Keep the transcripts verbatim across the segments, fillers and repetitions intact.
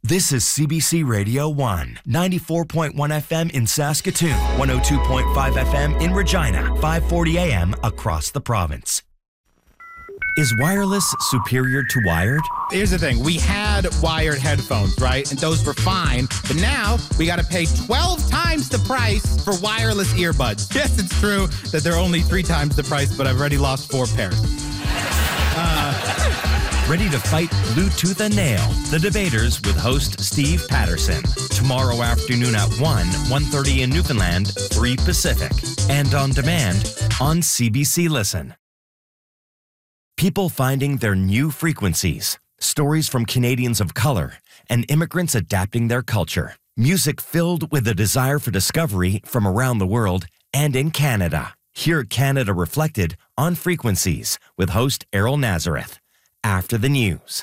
This is C B C Radio one, ninety-four point one F M in Saskatoon, one oh two point five F M in Regina, five forty A M across the province. Is wireless superior to wired? Here's the thing. We had wired headphones, right? And those were fine. But now we got to pay twelve times the price for wireless earbuds. Yes, it's true that they're only three times the price, but I've already lost four pairs. Uh... Ready to fight Bluetooth and nail? The Debaters with host Steve Patterson. Tomorrow afternoon at one, one thirty in Newfoundland, three Pacific. And on demand on C B C Listen. People finding their new frequencies. Stories from Canadians of color and immigrants adapting their culture. Music filled with a desire for discovery from around the world and in Canada. Hear Canada Reflected on Frequencies with host Errol Nazareth. After the news.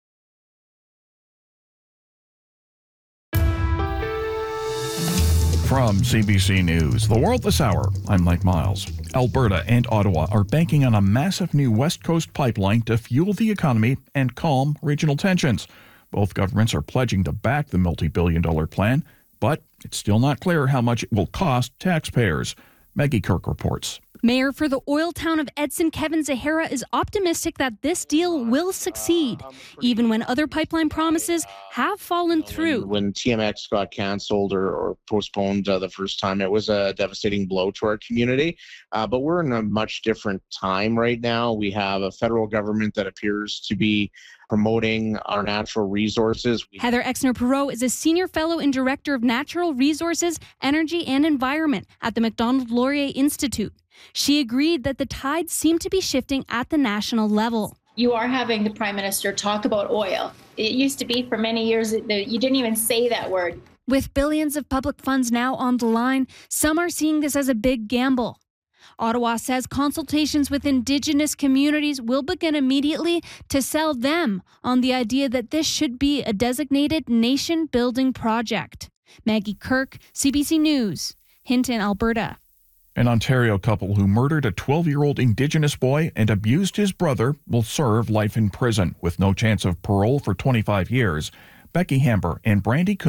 From C B C News, The World This Hour, I'm Mike Miles. Alberta and Ottawa are banking on a massive new West Coast pipeline to fuel the economy and calm regional tensions. Both governments are pledging to back the multi-billion dollar plan, but it's still not clear how much it will cost taxpayers. Maggie Kirk reports. Mayor for the oil town of Edson, Kevin Zahara, is optimistic that this deal will succeed, even when other pipeline promises have fallen through. When, when T M X got canceled or, or postponed uh, the first time, it was a devastating blow to our community. Uh, but we're in a much different time right now. We have a federal government that appears to be promoting our natural resources. Heather Exner-Perot is a senior fellow and director of natural resources, energy, and environment at the Macdonald-Laurier Institute. She agreed that the tides seem to be shifting at the national level. You are having the Prime Minister talk about oil. It used to be for many years that you didn't even say that word. With billions of public funds now on the line, some are seeing this as a big gamble. Ottawa says consultations with Indigenous communities will begin immediately to sell them on the idea that this should be a designated nation-building project. Maggie Kirk, C B C News, Hinton, Alberta. An Ontario couple who murdered a twelve-year-old Indigenous boy and abused his brother will serve life in prison with no chance of parole for twenty-five years. Becky Hamber and Brandy